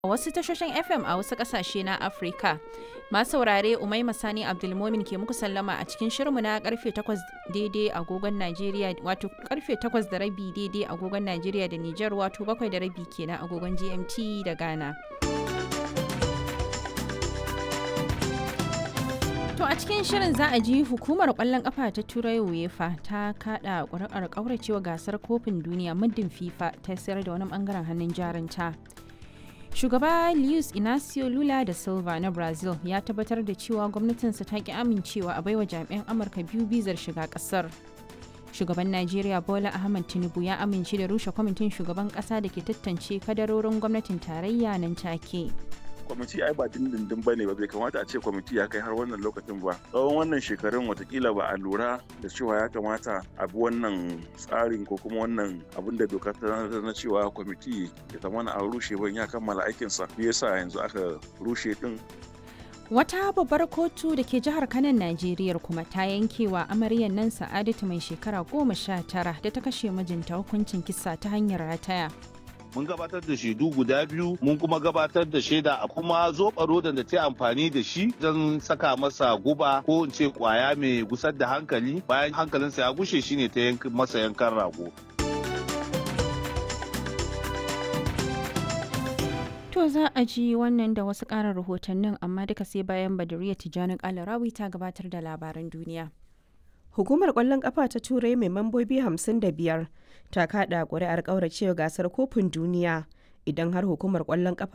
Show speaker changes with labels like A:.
A: a wasu tashoshin FM a wasu ƙasashe na Afirka. Masu saurare Umaima Sani Abdulmomin ke muku sallama a cikin shirinmu na karfe 8 daidai agogon Najeriya wato karfe 8 da rabi daidai agogon Najeriya da Nijar wato 7 da rabi kenan agogon GMT da Ghana. To a cikin shirin za a ji hukumar kwallon kafa ta Turai UEFA ta kada ƙuri'ar ƙauracewa gasar kofin duniya muddin FIFA ta sayar da wani bangaren hannun jarinta. Shugaba Luiz Inacio Lula da Silva na Brazil ya tabbatar da cewa gwamnatinsa ta ki amincewa a baiwa jami'an Amurka biyu bizar shiga kasar. Shugaban Najeriya Bola Ahmed Tinubu ya amince da rushe kwamitin shugaban kasa da ke tantance kadarorin gwamnatin tarayya nan take.
B: Kwamiti ai ba dindindin ba ne ba, bai kamata a ce kwamiti ya kai har wannan lokacin ba. Tsawon wannan shekarun watakila ba a lura da cewa ya kamata a bi wannan tsarin ko kuma wannan abin da doka ta na cewa kwamiti ya zamana a rushe ban ya kammala aikinsa. Me yasa yanzu aka rushe din?
A: Wata babbar kotu da ke jihar Kanan Najeriya kuma ta yankewa amaryar nan Sa'adatu mai shekara 19 da ta kashe mijinta hukuncin kisa ta hanyar rataya.
C: Mun gabatar da shaidu guda biyu, mun kuma gabatar da shaida a kuma zoɓa rodan da ta amfani da shi don saka masa guba ko in ce kwaya mai gusar da hankali, bayan hankalinsa ya gushe shine ta masa yankan rago.
A: To za a ji wannan da wasu ƙarin rahotannin amma duka sai bayan Badariya Tijjani Kalarawi ta gabatar da labaran duniya.
D: Hukumar ƙwallon ƙafa ta Turai mai mambobi 55 ta kaɗa ƙuri'ar ƙauracewa gasar kofin duniya idan har hukumar ƙwallon ƙafa